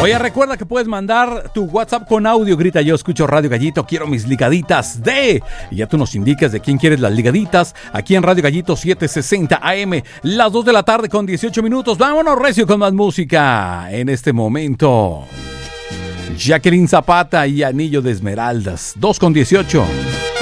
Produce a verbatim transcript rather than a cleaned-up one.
Oye, recuerda que puedes mandar tu WhatsApp con audio. Grita: yo escucho Radio Gallito, quiero mis ligaditas de... Y ya tú nos indicas de quién quieres las ligaditas. Aquí en Radio Gallito setecientos sesenta A M, las dos de la tarde con dieciocho minutos. Vámonos recio con más música. En este momento, Jacqueline Zapata y Anillo de Esmeraldas, dos con dieciocho.